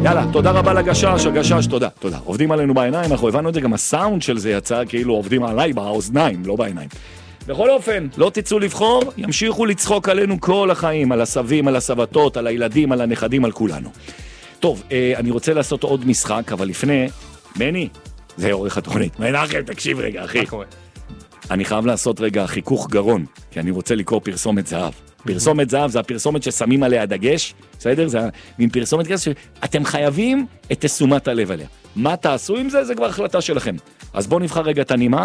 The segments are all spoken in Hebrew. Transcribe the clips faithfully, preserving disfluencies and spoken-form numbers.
יאללה, תודה רבה לגשש, הגשש, תודה, תודה. עובדים עלינו בעיניים, אנחנו הבנו את זה, גם הסאונד של זה יצא כאילו עובדים עליי באוזניים, לא בעיניים. בכל אופן, לא תצאו לבחור, ימשיכו לצחוק עלינו כל החיים, על הסבים, על הסבתות, על הילדים, על הנכדים, על כולנו. טוב, אה, אני רוצה לעשות עוד משחק, אבל לפני, מני, זה עורך התוכנית. מנחם, תקשיב רגע, אחי. אני חייב לעשות רגע חיכוך גרון, כי אני רוצה לקרוא פרסומת זהב. פרסומת זהב זה הפרסומת ששמים עליה דגש, בסדר? זה מין פרסומת כזה שאתם חייבים את תשומת הלב עליה. מה תעשו עם זה? זה כבר החלטה שלכם. אז בואו נבחר רגע את הנימה.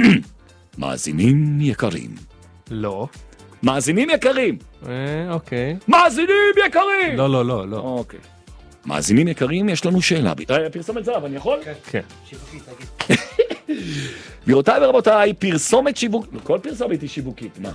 מאזינים יקרים. לא. מאזינים יקרים. אה, אוקיי. מאזינים יקרים! לא, לא, לא, לא. אוקיי. מאזינים יקרים, יש לנו שאלה. פרסומת זהב, אני יכול? כן. שיווקית, תגיד. גבירותיי ורבותיי, פרסומת שיווק... כל פרסומת היא שיווקית, מה?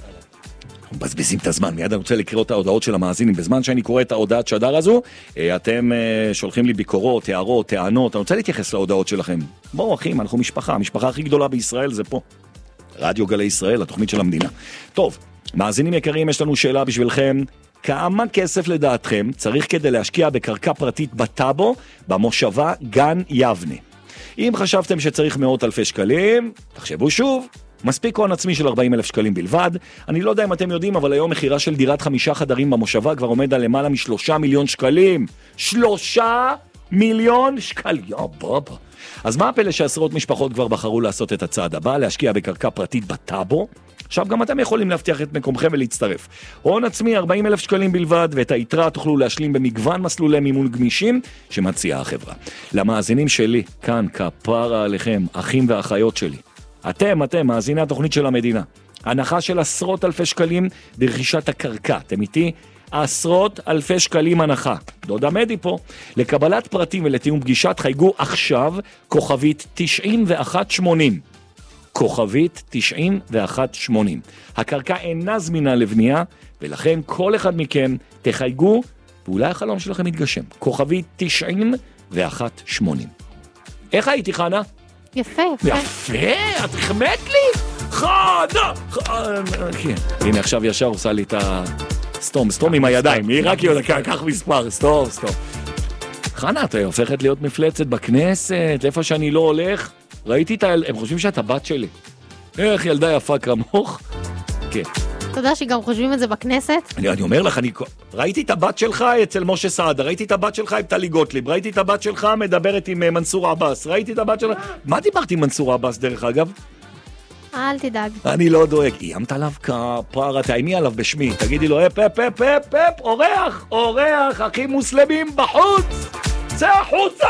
מבזבזים את הזמן, מיד אני רוצה לקרוא את ההודעות של המאזינים. בזמן שאני קורא את ההודעת שדר הזו, אתם שולחים לי ביקורות, הערות, טענות, אני רוצה להתייחס להודעות שלכם. בואו אחים, אנחנו משפחה, המשפחה הכי גדולה בישראל זה פה. רדיו גלי ישראל, התוכנית של המדינה. טוב, מאזינים יקרים, יש לנו שאלה בשבילכם. כמה כסף לדעתכם צריך כדי להשקיע בקרקע פרטית בטאבו, במושבה גן יבנה? אם חשבתם שצריך מאות אלפי שקלים, תחשבו שוב. מספיק הון עצמי של ארבעים אלף שקלים בלבד. אני לא יודע אם אתם יודעים, אבל היום מחירה של דירת חמישה חדרים במושבה כבר עומד על למעלה משלושה מיליון שקלים. שלושה מיליון שקלים, יא בבא. אז מה הפלא שעשרות משפחות כבר בחרו לעשות את הצעד הבא, להשקיע בקרקע פרטית בטאבו? עכשיו גם אתם יכולים להבטיח את מקומכם ולהצטרף. הון עצמי ארבעים אלף שקלים בלבד, ואת היתרה תוכלו להשלים במגוון מסלולי מימון גמישים שמציעה החברה. למאזינים שלי, כאן כפרה עליכם, אחים ואחיות שלי. אתם, אתם, מאזיני התוכנית של המדינה. הנחה של עשרות אלפי שקלים ברכישת הקרקע. אתם איתי? עשרות אלפי שקלים הנחה. דודה מדי פה. לקבלת פרטים ולתיאום פגישה תחייגו עכשיו כוכבית תשעים ואחת שמונים. כוכבית תשעים ואחת שמונים. הקרקע אינה זמינה לבנייה, ולכן כל אחד מכם תחייגו, ואולי החלום שלכם יתגשם. כוכבית תשעים ואחת שמונים. איך הייתי, חנה? יפה, יפה. יפה, את החמאת לי? חנה! כן. הנה עכשיו ישר עושה לי את ה... סתום, סתום עם הידיים. היא רק יודעת, כך מספר, סתום, סתום. חנה, אתה הופכת להיות מפלצת בכנסת, איפה שאני לא הולך. ראיתי את ה... הם חושבים שאת הבת שלי. איך ילדה יפה כמוך? כן. אתה יודע שגם חושבים את זה בכנסת? אני, אני אומר לך, אני... ראיתי את הבת שלך אצל משה סעדה, ראיתי את הבת שלך עם טלי גוטליב, ראיתי את הבת שלך מדברת עם מנסור עבאס, ראיתי את הבת שלך... מה דיברתי עם מנסור עבאס דרך אגב? אל תדאג. אני לא דואג. איימת עליו כפרה, תאיימי עליו בשמי, תגידי לו, אפ, אפ, אפ, אפ, אפ, אורח, אורח, אחים מוסלמים בחוץ, צא החוצה!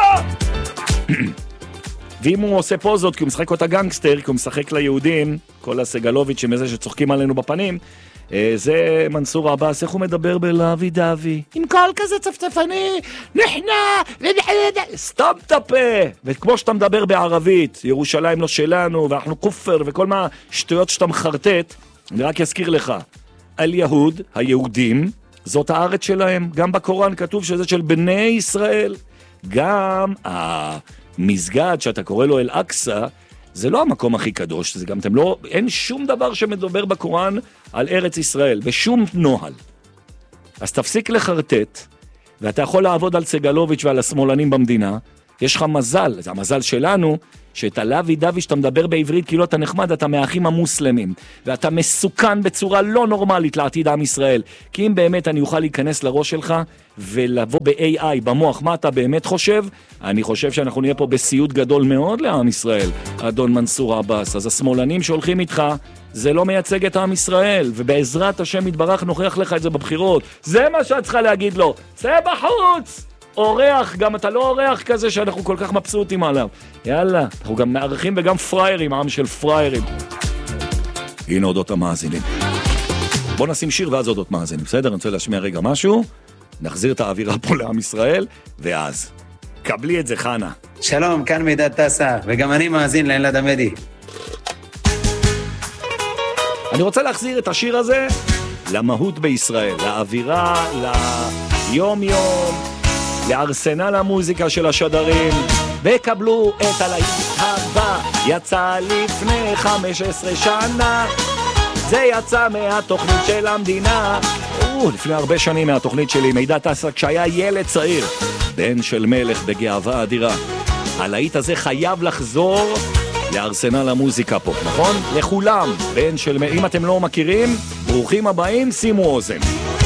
ואם הוא עושה פוזות, כי הוא משחק אותה גנגסטר, כי הוא משחק ליהודים, כל הסגלוביץ' עם איזה שצוחקים עלינו בפנים, זה מנסור עבאס, איך הוא מדבר בלאבי דאבי? עם קול כזה צפצפני, נחנה, סתם תפה. וכמו שאתה מדבר בערבית, ירושלים לא שלנו, ואנחנו כופר, וכל מה שטויות שאתה מחרטט, אני רק אזכיר לך, על יהוד, היהודים, זאת הארץ שלהם, גם בקוראן כתוב שזה של בני ישראל, גם המסגד שאתה קורא לו אל-אקסא, זה לא המקום הכי קדוש, זה גם אתם לא, אין שום דבר שמדבר בקוראן על ארץ ישראל, בשום נוהל. אז תפסיק לחרטט, ואתה יכול לעבוד על סגלוביץ' ועל השמאלנים במדינה, יש לך מזל, זה המזל שלנו, שאת הלוי דווי שאתה מדבר בעברית, כאילו אתה נחמד, אתה מהאחים המוסלמים, ואתה מסוכן בצורה לא נורמלית לעתיד עם ישראל, כי אם באמת אני אוכל להיכנס לראש שלך, ולבוא ב-איי איי, במוח, מה אתה באמת חושב? אני חושב שאנחנו נהיה פה בסיוט גדול מאוד לעם ישראל, אדון מנסור עבאס. אז השמאלנים שהולכים איתך, זה לא מייצג את עם ישראל, ובעזרת השם יתברך נוכיח לך את זה בבחירות. זה מה שאת צריכה להגיד לו, צא בחוץ! אורח, גם אתה לא אורח כזה שאנחנו כל כך מבסוטים עליו. יאללה, אנחנו גם מערכים וגם פריירים, עם של פריירים. הנה הודות המאזינים. בוא נשים שיר ואז הודות מאזינים, בסדר? אני רוצה להשמיע רגע משהו, נחזיר את האווירה פה לעם ישראל, ואז קבלי את זה, חנה. שלום, כאן מידד טסה, וגם אני מאזין לאלעד עמדי. אני רוצה להחזיר את השיר הזה למהות בישראל, לאווירה, ליום-יום, לארסנל המוזיקה של השדרים, וקבלו את הלהיט הבא, יצא לפני חמש עשרה שנה, זה יצא מהתוכנית של המדינה, או, לפני הרבה שנים מהתוכנית שלי, מידע טסה, כשהיה ילד צעיר, בן של מלך בגאווה אדירה. הלהיט הזה חייב לחזור לארסנל המוזיקה פה, נכון? לכולם, בן של מלך. אם אתם לא מכירים, ברוכים הבאים, שימו אוזן.